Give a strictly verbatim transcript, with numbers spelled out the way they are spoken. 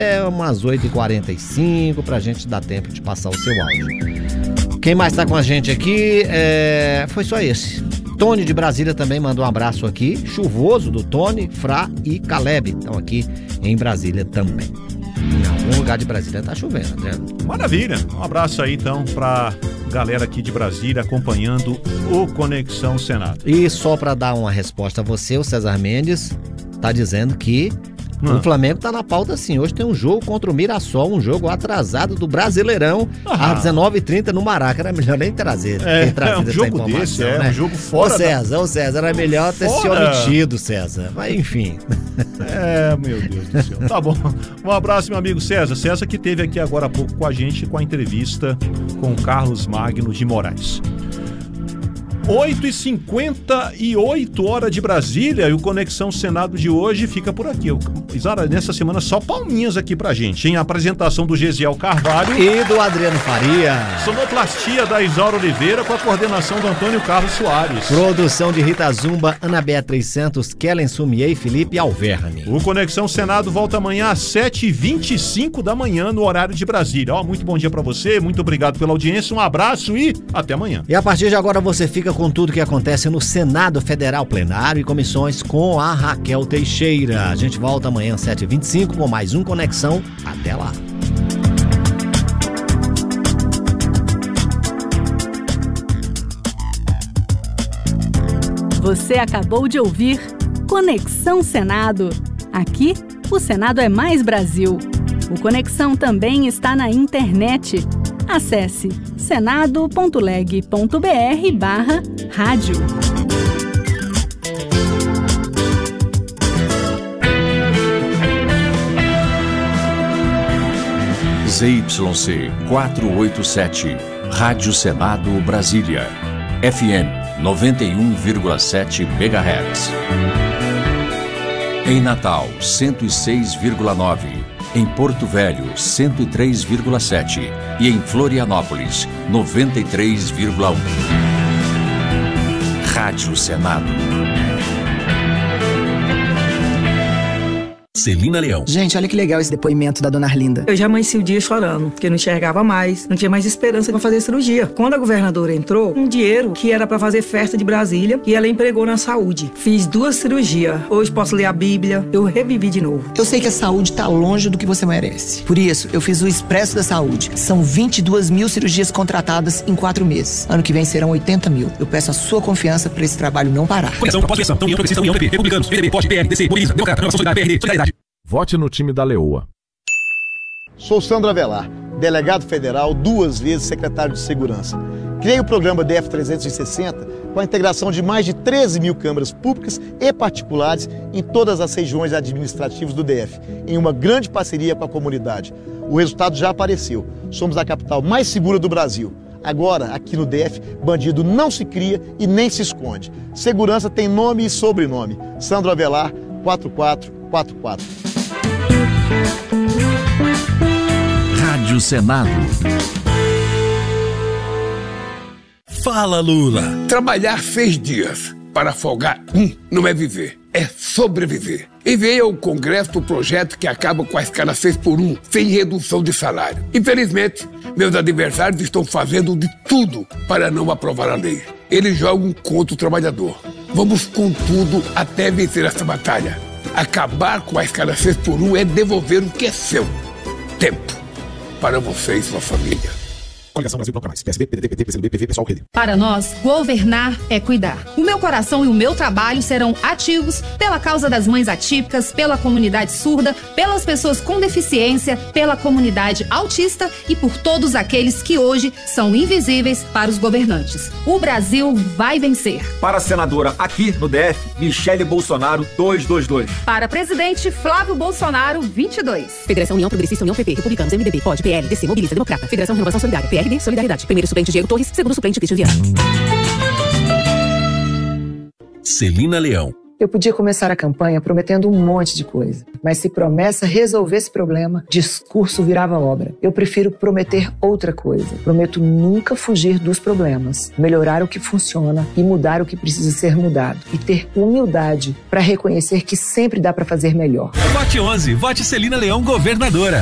É umas oito e quarenta e cinco pra gente dar tempo de passar o seu áudio. Quem mais tá com a gente aqui é... foi só esse. Tony de Brasília também mandou um abraço aqui. Chuvoso do Tony, Fra e Caleb. Estão aqui em Brasília também. Em algum lugar de Brasília tá chovendo, né? Maravilha. Um abraço aí então pra galera aqui de Brasília acompanhando o Conexão Senado. E só pra dar uma resposta a você, o César Mendes tá dizendo que Hum. o Flamengo tá na pauta sim. Hoje tem um jogo contra o Mirassol, um jogo atrasado do Brasileirão, ah. às dezenove e trinta no Maraca. Era melhor nem trazer. É, é um jogo desse, é, né? um jogo fora. Ô César, da... ô César, era melhor ter fora. se omitido, César. Mas enfim. É, meu Deus do céu. Tá bom. Um abraço, meu amigo César. César que esteve aqui agora há pouco com a gente com a entrevista com Carlos Magno de Moraes. oito e cinquenta e oito hora de Brasília e o Conexão Senado de hoje fica por aqui. Isara, nessa semana só palminhas aqui pra gente, em apresentação do Gesiel Carvalho e do Adriano Faria. Sonoplastia da Isaura Oliveira com a coordenação do Antônio Carlos Soares. Produção de Rita Zumba, Ana Beatriz Santos, Kellen Sumier e Felipe Alverme. O Conexão Senado volta amanhã às sete e vinte e cinco da manhã no horário de Brasília. Ó, muito bom dia pra você, muito obrigado pela audiência, um abraço e até amanhã. E a partir de agora você fica com tudo que acontece no Senado Federal Plenário e comissões com a Raquel Teixeira. A gente volta amanhã às sete e vinte e cinco com mais um Conexão. Até lá. Você acabou de ouvir Conexão Senado. Aqui, o Senado é mais Brasil. O Conexão também está na internet. Acesse senado.leg.br barra rádio. Z Y C quatrocentos e oitenta e sete, Rádio Senado Brasília, F M noventa e um vírgula sete megahertz. Em Natal, cento e seis vírgula nove. Em Porto Velho, cento e três vírgula sete e em Florianópolis, noventa e três vírgula um. Rádio Senado. Celina Leão. Gente, olha que legal esse depoimento da dona Arlinda. Eu já amanheci o dia chorando, porque não enxergava mais, não tinha mais esperança para fazer cirurgia. Quando a governadora entrou, um dinheiro que era para fazer festa de Brasília e ela empregou na saúde. Fiz duas cirurgias. Hoje posso ler a Bíblia, eu revivi de novo. Eu sei que a saúde tá longe do que você merece. Por isso, eu fiz o Expresso da Saúde. São vinte e duas mil cirurgias contratadas em quatro meses. Ano que vem serão oitenta mil. Eu peço a sua confiança para esse trabalho não parar. Coligação, pós-eleição, União Progressista, União P P, Republicanos, P M D B, P O D, P L, D C, Bolivia, Democrata, Renovação Solidária, P R D, Solidariedade. Vote no time da Leoa. Sou Sandro Avelar, delegado federal, duas vezes secretário de Segurança. Criei o programa D F trezentos e sessenta com a integração de mais de treze mil câmaras públicas e particulares em todas as regiões administrativas do D F, em uma grande parceria com a comunidade. O resultado já apareceu. Somos a capital mais segura do Brasil. Agora, aqui no D F, bandido não se cria e nem se esconde. Segurança tem nome e sobrenome. Sandro Avelar, quatro quatro quatro quatro. Rádio Senado. Fala, Lula. Trabalhar seis dias para folgar um não é viver, é sobreviver. Enviei ao Congresso o projeto que acaba com a escala seis por um, sem redução de salário. Infelizmente, meus adversários estão fazendo de tudo para não aprovar a lei. Eles jogam contra o trabalhador. Vamos com tudo até vencer essa batalha. Acabar com a escala seis por um é devolver o que é seu. Tempo. Para você e sua família. Coligação Brasil Bloco Mais, P S B, P D T, P T, P C do B, P V, Pessoal, Rede. Para nós, governar é cuidar. O meu coração e o meu trabalho serão ativos pela causa das mães atípicas, pela comunidade surda, pelas pessoas com deficiência, pela comunidade autista e por todos aqueles que hoje são invisíveis para os governantes. O Brasil vai vencer. Para a senadora aqui no D F, Michele Bolsonaro, duzentos e vinte e dois. Para presidente Flávio Bolsonaro, vinte e dois. Federação União Progressista, União P P, Republicanos, M D B, P O D, P L, D C, Mobilista, Democrata, Federação Renovação Solidária, P R D, Solidariedade. Primeiro suplente Diego Torres, segundo suplente Cristian Vieira. Celina Leão. Eu podia começar a campanha prometendo um monte de coisa, mas se promessa resolver esse problema, discurso virava obra. Eu prefiro prometer outra coisa. Prometo nunca fugir dos problemas, melhorar o que funciona e mudar o que precisa ser mudado. E ter humildade para reconhecer que sempre dá para fazer melhor. Vote onze, vote Celina Leão governadora.